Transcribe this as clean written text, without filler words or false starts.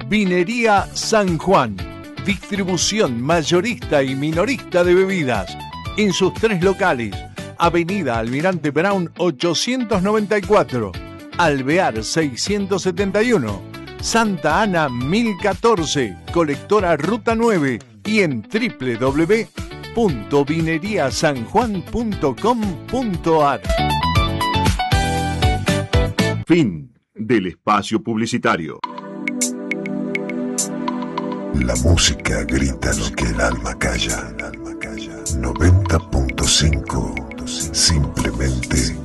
Vinería San Juan. Distribución mayorista y minorista de bebidas. En sus 3 locales. Avenida Almirante Brown 894. Alvear 671. Santa Ana 1014. Colectora Ruta 9. Y en www.vineriasanjuan.com.ar. Fin del espacio publicitario. La música grita lo que el alma calla. 90.5. Simplemente